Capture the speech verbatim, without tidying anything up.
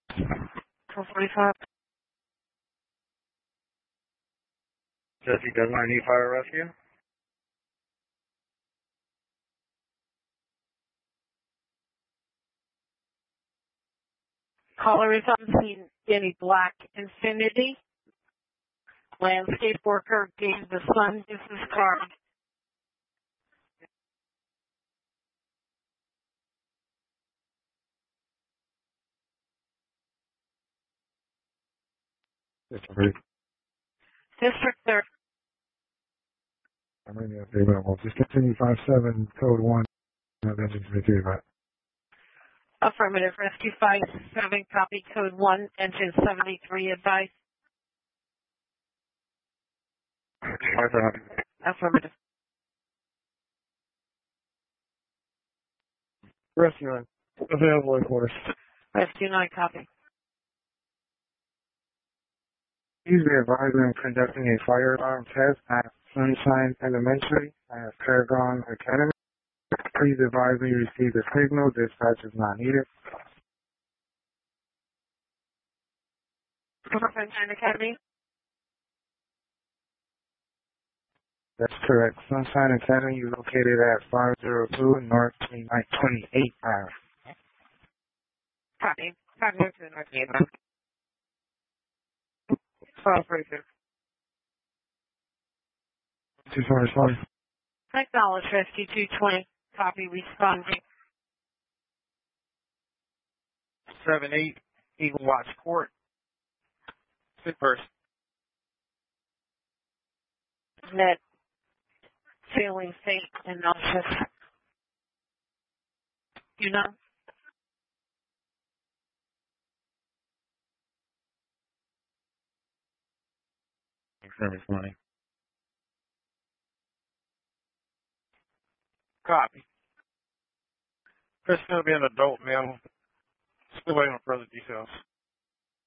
four forty-five. Jesse does not need fire rescue. Caller is on Danny Black Infinity. Landscape worker gave the sun business card. District District third. I'm reading the available. Just continue five seven, code one. No engines retrieved. Affirmative. Rescue five seven, copy code one, engine seventy-three, advice. Five seven. Affirmative. Rescue line. Available in quarters. Rescue nine, copy. Please be advised I'm conducting a fire alarm test at Sunshine Elementary at Paragon Academy. Please advise me you received the signal. Dispatch is not needed. Sunshine Academy. That's correct. Sunshine Academy is located at five oh two North twenty-eighth Avenue. Copy. Copy to the North Haven. twelve forty-six. Two sorry, sorry. Acknowledge Rescue two twenty. Copy responding. seven eight, Eagle Watch Court. Sit first. Net. Feeling faint and nauseous. You know? Service money. Copy. Person will be an adult male. Still waiting on further details.